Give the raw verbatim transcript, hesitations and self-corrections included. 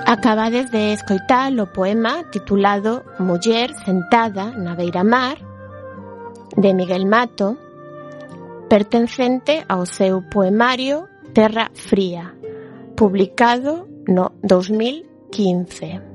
Acabades de escoitar o poema titulado Muller sentada na beiramar, de Miguel Mato, pertencente ao seu poemario Terra Fría, publicado no dos mil quince.